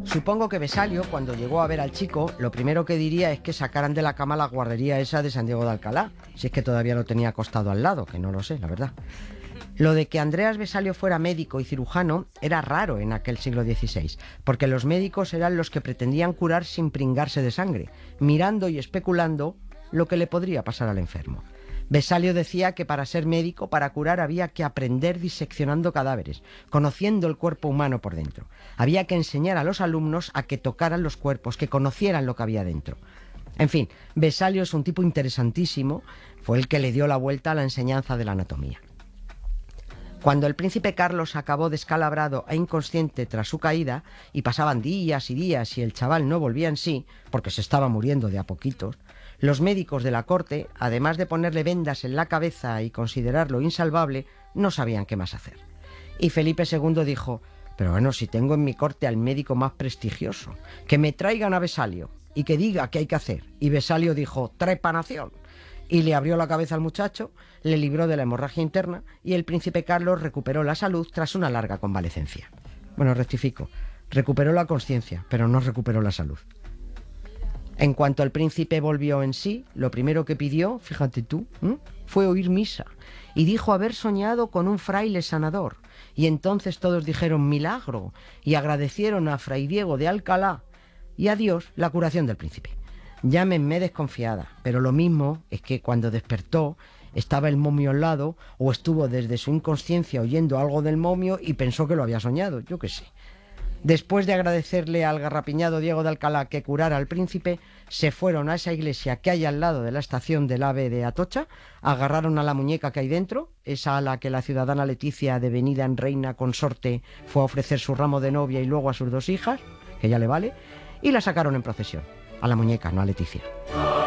Supongo que Vesalio, cuando llegó a ver al chico, lo primero que diría es que sacaran de la cama la guardería esa de San Diego de Alcalá, si es que todavía lo tenía acostado al lado, que no lo sé, la verdad. Lo de que Andreas Vesalio fuera médico y cirujano era raro en aquel siglo XVI, porque los médicos eran los que pretendían curar sin pringarse de sangre, mirando y especulando lo que le podría pasar al enfermo. Vesalio decía que para ser médico, para curar, había que aprender diseccionando cadáveres, conociendo el cuerpo humano por dentro. Había que enseñar a los alumnos a que tocaran los cuerpos, que conocieran lo que había dentro. En fin, Vesalio es un tipo interesantísimo, fue el que le dio la vuelta a la enseñanza de la anatomía. Cuando el príncipe Carlos acabó descalabrado e inconsciente tras su caída, y pasaban días y días y el chaval no volvía en sí, porque se estaba muriendo de a poquitos, los médicos de la corte, además de ponerle vendas en la cabeza y considerarlo insalvable, no sabían qué más hacer. Y Felipe II dijo: pero bueno, si tengo en mi corte al médico más prestigioso, que me traigan a Vesalio y que diga qué hay que hacer. Y Vesalio dijo: trepanación. Y le abrió la cabeza al muchacho, le libró de la hemorragia interna y el príncipe Carlos recuperó la salud tras una larga convalecencia. Bueno, rectifico, recuperó la conciencia, pero no recuperó la salud. En cuanto el príncipe volvió en sí, lo primero que pidió, fíjate tú, fue oír misa. Y dijo haber soñado con un fraile sanador. Y entonces todos dijeron milagro y agradecieron a Fray Diego de Alcalá y a Dios la curación del príncipe. Llámenme desconfiada, pero lo mismo es que cuando despertó estaba el momio al lado o estuvo desde su inconsciencia oyendo algo del momio y pensó que lo había soñado, yo qué sé. Después de agradecerle al garrapiñado Diego de Alcalá que curara al príncipe, se fueron a esa iglesia que hay al lado de la estación del AVE de Atocha, agarraron a la muñeca que hay dentro, esa a la que la ciudadana Leticia, devenida en reina consorte, fue a ofrecer su ramo de novia y luego a sus 2 hijas, que ya le vale, y la sacaron en procesión. A la muñeca, no a Leticia.